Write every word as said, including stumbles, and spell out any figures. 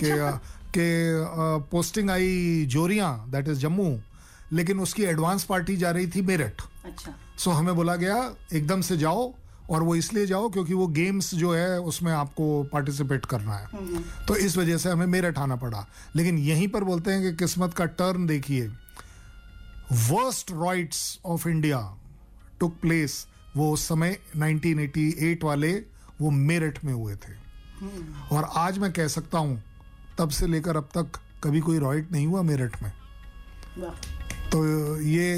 अच्छा। के posting I जोरियां, that is Jammu, लेकिन उसकी एडवांस पार्टी जा रही थी मेरठ। अच्छा। सो so, हमें बोला गया एकदम से जाओ, और वो इसलिए जाओ क्योंकि वो गेम्स जो है उसमें आपको पार्टिसिपेट करना है, तो इस वजह से हमें मेरठ आना पड़ा। लेकिन यहीं पर बोलते हैं कि किस्मत का टर्न देखिए, worst rights of India took place, वो उस समय नाइनटीन एटी एट वाले वो मेरठ में हुए थे। और आज मैं कह सकता हूं तब से लेकर अब तक कभी कोई राइट नहीं हुआ मेरठ में। तो ये